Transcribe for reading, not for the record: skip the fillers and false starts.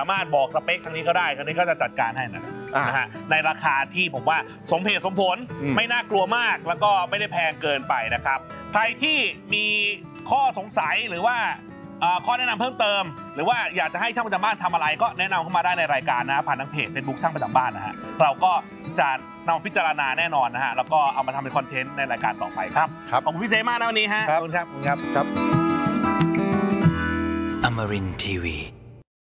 ามารถบอกสเปคทางนี้ก็ได้ทางนี้ก็จะจัดการให้นะฮะในราคาที่ผมว่าสมเหตุสมผลไม่น่ากลัวมากแล้วก็ไม่ได้แพงเกินไปนะครับใครที่มีข้อสงสัยหรือว่าข้อแนะนำเพิ่มเติมหรือว่าอยากจะให้ช่างประจำบ้านทำอะไรก็แนะนำเข้ามาได้ในรายการนะผ่านทางเพจ Facebook ช่างประจำบ้านนะฮะเราก็จะนำพิจารณาแน่นอนนะฮะแล้วก็เอามาทำเป็นคอนเทนต์ในรายการต่อไปครับขอบคุณพี่เซมากนะวันนี้ฮะขอบคุณครับ Amarin Tiwi